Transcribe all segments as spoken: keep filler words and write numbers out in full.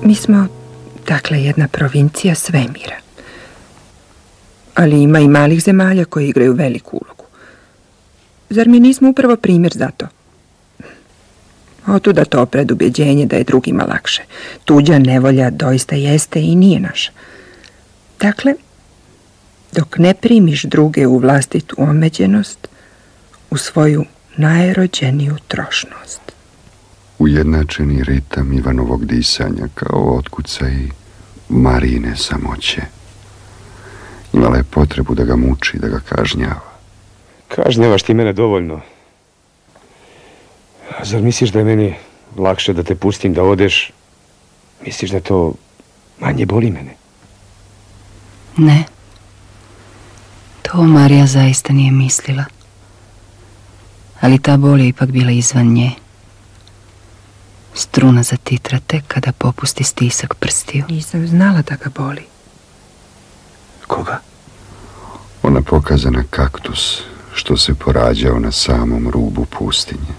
Mi smo, dakle, jedna provincija svemira. Ali ima i malih zemalja koji igraju veliku ulogu. Zar mi nismo upravo primjer za to? Otuda to predubjeđenje da je drugima lakše. Tuđa nevolja doista jeste i nije naša. Dakle, dok ne primiš druge u vlastitu omeđenost, u svoju najrođeniju trošnost. Ujednačeni ritam Ivanovog disanja kao otkucaj Marijine samoće. Imala je potrebu da ga muči, da ga kažnjava. Kažnjavaš ti mene dovoljno. Zar misliš da je meni lakše da te pustim da odeš? Misliš da to manje boli mene? Ne. To Marija zaista nije mislila. Ali ta bol je ipak bila izvan nje. Struna zatitra tek kada popusti stisak prstiju. Nisam znala da ga boli. Koga? Ona pokazana kaktus što se porađao na samom rubu pustinje.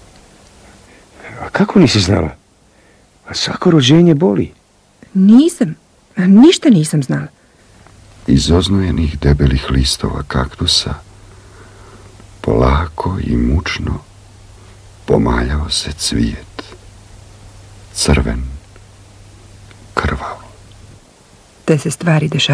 A kako nisi znala? A svako rođenje boli. Nisam. Ništa nisam znala. Iz oznojenih debelih listova kaktusa polako i mučno pomaljao se cvijet. Crven, krvav. Te se stvari dešavaju